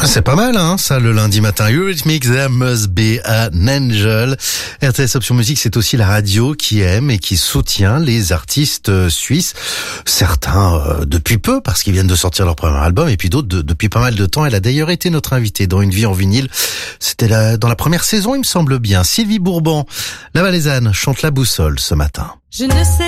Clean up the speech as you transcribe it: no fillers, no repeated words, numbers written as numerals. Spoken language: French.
C'est pas mal, hein, ça, le lundi matin. Eurythmics, There Must Be an Angel. RTS Option Musique, c'est aussi la radio qui aime et qui soutient les artistes suisses. Certains depuis peu, parce qu'ils viennent de sortir leur premier album, et puis d'autres depuis pas mal de temps. Elle a d'ailleurs été notre invitée dans Une vie en vinyle. C'était dans la première saison, il me semble bien. Sylvie Bourban, la Valaisanne, chante La Boussole ce matin. Je ne sais